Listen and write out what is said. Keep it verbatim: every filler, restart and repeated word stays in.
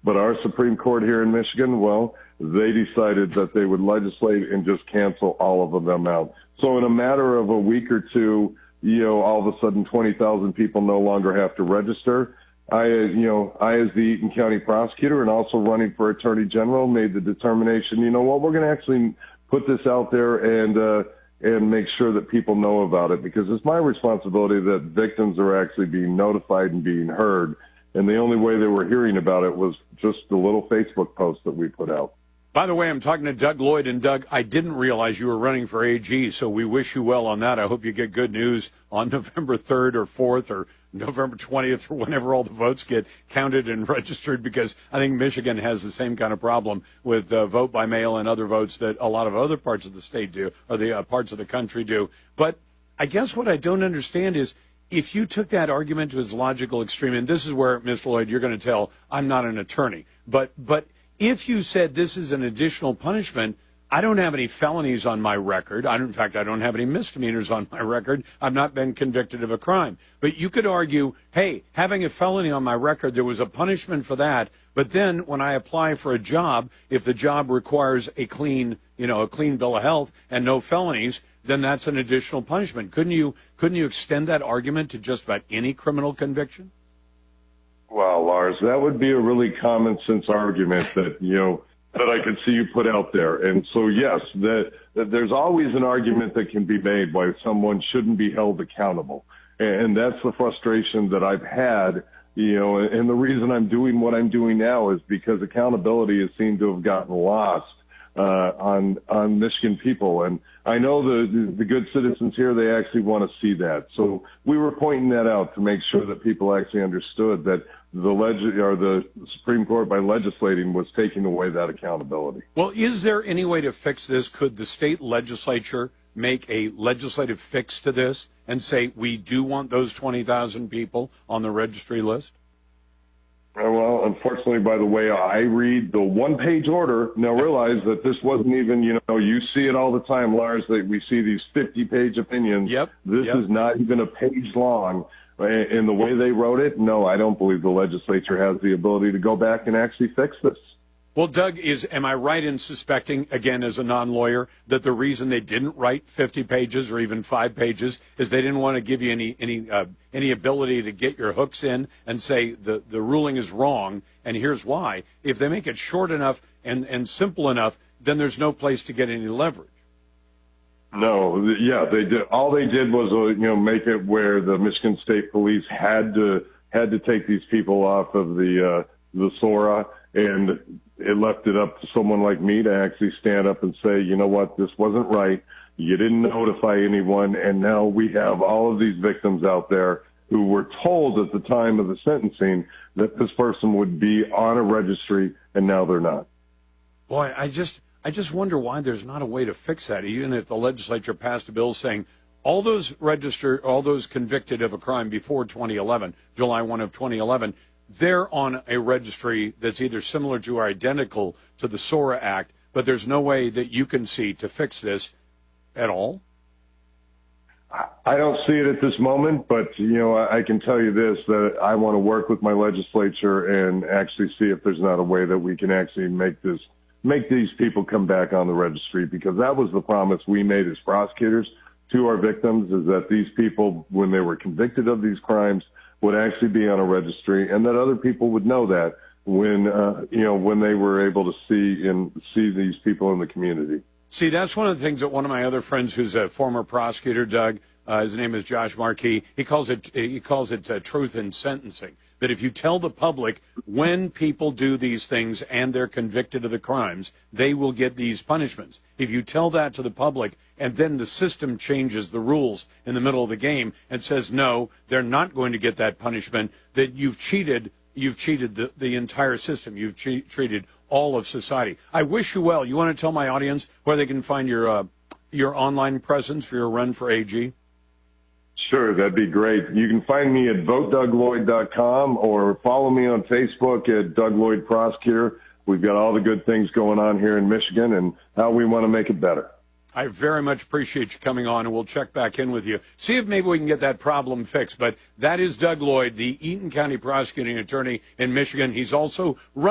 But our Supreme Court here in Michigan, well, they decided that they would legislate and just cancel all of them out. So in a matter of a week or two, you know, all of a sudden twenty thousand people no longer have to register. I, you know, I as the Eaton County prosecutor and also running for attorney general made the determination, you know what, we're going to actually put this out there and, uh, and make sure that people know about it, because it's my responsibility that victims are actually being notified and being heard. And the only way they were hearing about it was just the little Facebook post that we put out. By the way, I'm talking to Doug Lloyd, and Doug, I didn't realize you were running for A G, so we wish you well on that. I hope you get good news on November third or fourth or November twentieth or whenever all the votes get counted and registered, because I think Michigan has the same kind of problem with uh, vote by mail and other votes that a lot of other parts of the state do, or the uh, parts of the country do. But I guess what I don't understand is, if you took that argument to its logical extreme, and this is where, Mister Lloyd, you're going to tell I'm not an attorney, but but if you said this is an additional punishment, I don't have any felonies on my record. I don't, in fact, I don't have any misdemeanors on my record. I've not been convicted of a crime. But you could argue, hey, having a felony on my record, there was a punishment for that. But then when I apply for a job, if the job requires a clean, you know, a clean bill of health and no felonies, then that's an additional punishment. Couldn't you, couldn't you extend that argument to just about any criminal conviction? Well, Lars, that would be a really common sense argument that, you know, that I could see you put out there. And so, yes, that, that there's always an argument that can be made why someone shouldn't be held accountable. And that's the frustration that I've had, you know, and the reason I'm doing what I'm doing now is because accountability has seemed to have gotten lost uh, on, on Michigan people. And I know the, the good citizens here, they actually want to see that. So we were pointing that out to make sure that people actually understood that the leg- or the Supreme Court, by legislating, was taking away that accountability. Well, is there any way to fix this? Could the state legislature make a legislative fix to this and say, we do want those twenty thousand people on the registry list? Uh, well, unfortunately, by the way I read the one-page order, now realize that this wasn't even, you know, you see it all the time, Lars, that we see these fifty-page opinions. Yep. This yep. is not even a page long. In the way they wrote it, no, I don't believe the legislature has the ability to go back and actually fix this. Well, Doug, is am I right in suspecting, again, as a non-lawyer, that the reason they didn't write fifty pages or even five pages is they didn't want to give you any any uh, any ability to get your hooks in and say the, the ruling is wrong, and here's why. If they make it short enough and, and simple enough, then there's no place to get any leverage. No, yeah, they did. All they did was, uh, you know, make it where the Michigan State Police had to had to take these people off of the uh, the SORA, and it left it up to someone like me to actually stand up and say, you know what, this wasn't right. You didn't notify anyone, and now we have all of these victims out there who were told at the time of the sentencing that this person would be on a registry, and now they're not. Boy, I just. I just wonder why there's not a way to fix that, even if the legislature passed a bill saying all those registered, all those convicted of a crime before twenty eleven, July first of twenty eleven, they're on a registry that's either similar to or identical to the SORA Act, but there's no way that you can see to fix this at all? I don't see it at this moment, but, you know, I can tell you this, that I want to work with my legislature and actually see if there's not a way that we can actually make this make these people come back on the registry, because that was the promise we made as prosecutors to our victims, is that these people, when they were convicted of these crimes, would actually be on a registry, and that other people would know that when, uh, you know, when they were able to see and see these people in the community. See, that's one of the things that one of my other friends, who's a former prosecutor, Doug, uh, his name is Josh Markey, he calls it, he calls it uh, truth in sentencing. That if you tell the public when people do these things and they're convicted of the crimes, they will get these punishments. If you tell that to the public and then the system changes the rules in the middle of the game and says, no, they're not going to get that punishment, that you've cheated, you've cheated the, the entire system. You've che- treated all of society. I wish you well. You want to tell my audience where they can find your, uh, your online presence for your run for A G? Sure, that'd be great. You can find me at vote doug lloyd dot com or follow me on Facebook at Doug Lloyd Prosecutor. We've got all the good things going on here in Michigan and how we want to make it better. I very much appreciate you coming on, and we'll check back in with you. See if maybe we can get that problem fixed. But that is Doug Lloyd, the Eaton County prosecuting attorney in Michigan. He's also run